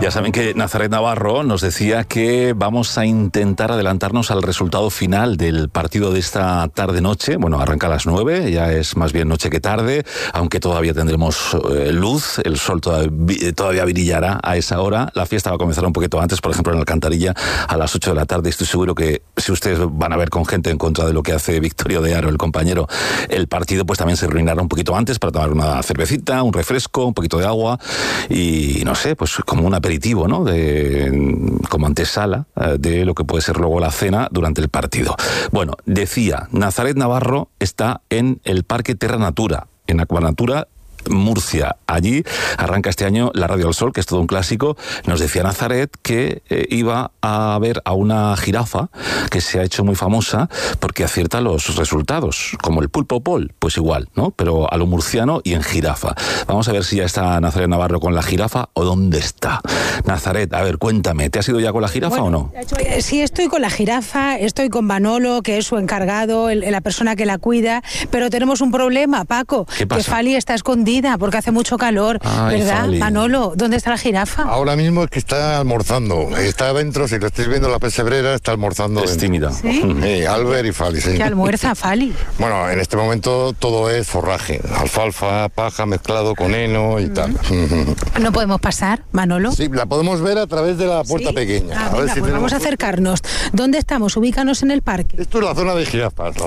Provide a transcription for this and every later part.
Ya saben que Nazaret Navarro nos decía que vamos a intentar adelantarnos al resultado final del partido de esta tarde-noche. Bueno, arranca a las 9, ya es más bien noche que tarde, aunque todavía tendremos luz, el sol todavía brillará a esa hora. La fiesta va a comenzar un poquito antes, por ejemplo en Alcantarilla a las 8 de la tarde. Estoy seguro que si ustedes van a ver con gente en contra de lo que hace Victorio de Aro, el compañero, el partido, pues también se reunirá un poquito antes para tomar una cervecita, un refresco, un poquito de agua y no sé, pues como un aperitivo, ¿no? Como antesala de lo que puede ser luego la cena durante el partido. Bueno, decía, Nazaret Navarro está en el Parque Terra Natura, en Acuanatura, Murcia. Allí arranca este año la Radio al Sol, que es todo un clásico. Nos decía Nazaret que iba a ver a una jirafa que se ha hecho muy famosa porque acierta los resultados, como el pulpo pol, pues igual, ¿no? Pero a lo murciano y en jirafa. Vamos a ver si ya está Nazaret Navarro con la jirafa o dónde está. Nazaret, a ver, cuéntame, ¿te has ido ya con la jirafa o no? Sí, estoy con la jirafa, estoy con Manolo, que es su encargado, la persona que la cuida, pero tenemos un problema, Paco. ¿Qué pasa? Que Fali está escondida porque hace mucho calor. Ay, ¿verdad? Fali. Manolo, ¿dónde está la jirafa? Ahora mismo es que está almorzando. Está adentro, si lo estáis viendo en la pesebrera, está almorzando. Es dentro. tímida. ¿Sí? Albert y Fali, sí. ¿Qué almuerza, Fali? Bueno, en este momento todo es forraje. Alfalfa, paja mezclado con heno y tal. ¿No podemos pasar, Manolo? Sí, la podemos ver a través de la puerta ¿Sí? pequeña. Ah, venga, pues vamos a acercarnos. ¿Dónde estamos? Ubícanos en el parque. Esto es la zona de jirafas,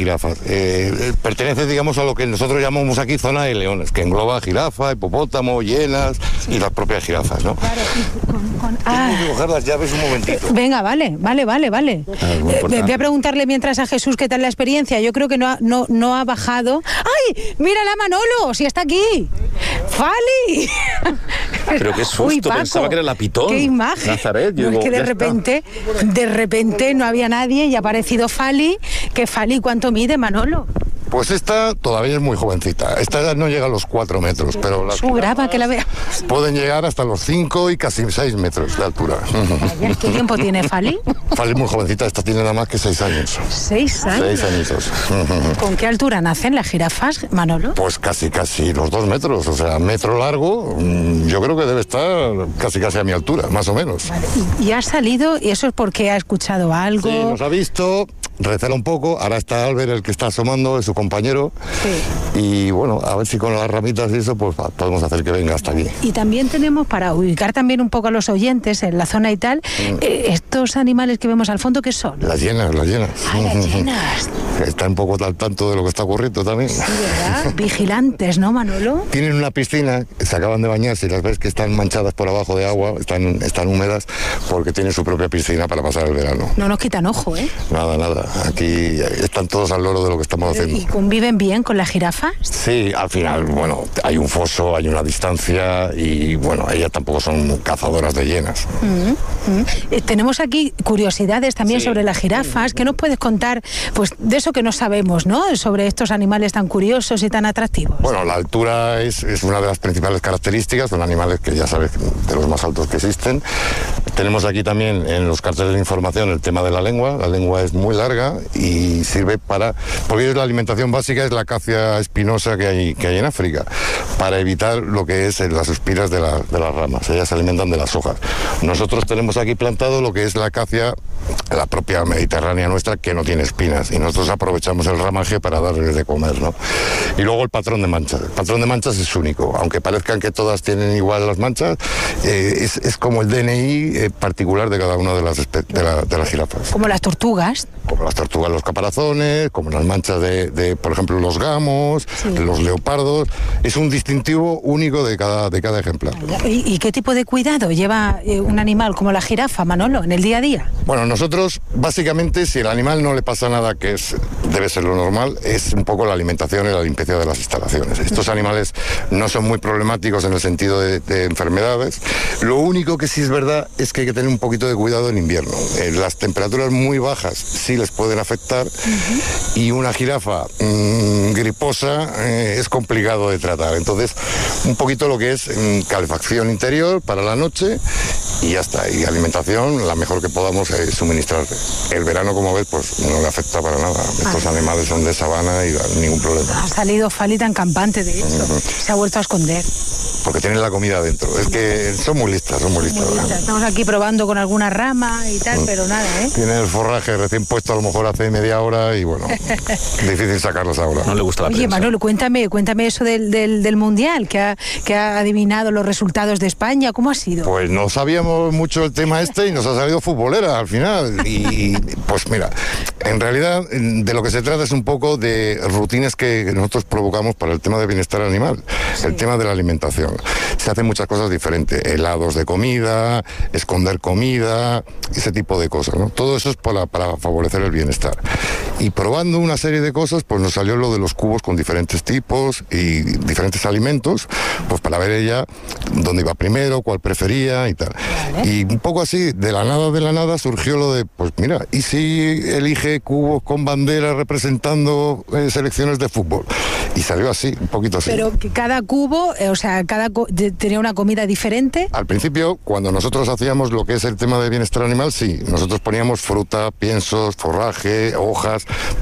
pertenece, digamos, a lo que nosotros llamamos aquí zona de leones, que engloba jirafa, hipopótamo, hienas y las propias jirafas, ¿no? Claro, Tengo que coger las llaves un momentito. Venga, vale. Voy a preguntarle mientras a Jesús qué tal la experiencia. Yo creo que no ha bajado. ¡Ay! ¡Mírala, Manolo! ¡Si está aquí! ¡Fali! Pero qué susto, Uy, Paco, pensaba que era la pitón. ¡Qué imagen! Nazaret, yo No, digo, es que de repente no había nadie y ha aparecido Fali. ¿Qué Fali? ¿Cuánto mide, Manolo? Pues esta todavía es muy jovencita. Esta no llega a los 4 metros, pero las Graba que la vea. pueden llegar hasta los 5 y casi 6 metros de altura. ¿Qué tiempo tiene Fali? Fali es muy jovencita, esta tiene nada más que 6 años. 6 años. 6 añitos. ¿Con qué altura nacen las jirafas, Manolo? Pues casi los 2 metros, o sea, metro largo, yo creo que debe estar casi a mi altura, más o menos. Vale. ¿Y ha salido? ¿Y eso es porque ha escuchado algo? Sí, nos ha visto, recela un poco, ahora está Albert el que está asomando, es su compañero, Sí. y bueno, a ver si con las ramitas y eso, pues podemos hacer que venga hasta aquí. Y también tenemos, para ubicar también un poco a los oyentes en la zona y tal, estos animales que vemos al fondo, ¿qué son? Las llenas. Ah, las llenas. Está un poco al tanto de lo que está ocurriendo también. Sí, ¿verdad? Vigilantes, ¿no, Manolo? Tienen una piscina, se acaban de bañarse y las ves que están manchadas por abajo de agua, están húmedas porque tienen su propia piscina para pasar el verano. No nos quitan ojo, ¿eh? Nada. Aquí están todos al loro de lo que estamos haciendo. ¿Y conviven bien con las jirafas? Sí, al final, bueno, hay un foso, hay una distancia y, bueno, ellas tampoco son cazadoras de hienas. Tenemos aquí curiosidades también sobre las jirafas. ¿Qué nos puedes contar, pues, de eso que no sabemos, ¿no? Sobre estos animales tan curiosos y tan atractivos. Bueno, la altura es una de las principales características, son animales que ya sabes, de los más altos que existen. Tenemos aquí también en los carteles de información el tema de la lengua es muy larga y sirve porque la alimentación básica es la acacia espinosa que hay en África, para evitar lo que es las espinas de las ramas, ellas se alimentan de las hojas. Nosotros tenemos aquí plantado lo que es la acacia, la propia mediterránea nuestra, que no tiene espinas, y nosotros aprovechamos el ramaje para darles de comer, ¿no? Y luego el patrón de manchas. El patrón de manchas es único, aunque parezcan que todas tienen igual las manchas, es como el DNI particular de cada una de las jirafas. Como las tortugas. Como las tortugas, los caparazones, como las manchas de por ejemplo, los gamos, los leopardos. Es un distintivo único de cada ejemplar. ¿Y qué tipo de cuidado lleva un animal como la jirafa, Manolo, en el día a día? Bueno, nosotros, básicamente, si al animal no le pasa nada, debe ser lo normal, es un poco la alimentación y la limpieza de las instalaciones. Estos animales no son muy problemáticos en el sentido de enfermedades. Lo único que sí es verdad es que hay que tener un poquito de cuidado en invierno. Las temperaturas muy bajas sí les pueden afectar, y una jirafa griposa es complicado de tratar. Entonces, un poquito lo que es calefacción interior para la noche y ya está. Y alimentación, la mejor que podamos suministrar. El verano, como ves, pues no le afecta para nada. Estos animales son de sabana y ningún problema. Ha salido Fali tan campante, de hecho. Se ha vuelto a esconder. Porque tienen la comida dentro. Es que son muy listas, Estamos aquí probando con alguna rama y tal, pero nada, ¿eh? Tienen el forraje recién puesto a lo mejor hace media hora y bueno, difícil sacarlos ahora. No le gusta la prensa. Oye, Manolo, cuéntame eso del Mundial, que ha adivinado los resultados de España. ¿Cómo ha sido? Pues no sabíamos mucho el tema y nos ha salido futbolera al final. Y pues mira, en realidad de lo que se trata es un poco de rutinas que nosotros provocamos para el tema de bienestar animal, el tema de la alimentación. Se hacen muchas cosas diferentes, helados de comida, esconder comida, ese tipo de cosas, ¿no? Todo eso es para favorecer el bienestar. Y probando una serie de cosas, pues nos salió lo de los cubos con diferentes tipos y diferentes alimentos, pues para ver ella dónde iba primero, cuál prefería y tal. Vale. Y un poco así, de la nada surgió lo de, pues mira, ¿y si elige cubos con bandera representando selecciones de fútbol? Y salió así, un poquito así. Pero que cada cubo, tenía una comida diferente. Al principio, cuando nosotros hacíamos lo que es el tema de bienestar animal, sí, nosotros poníamos fruta, piensos, forraje, hojas,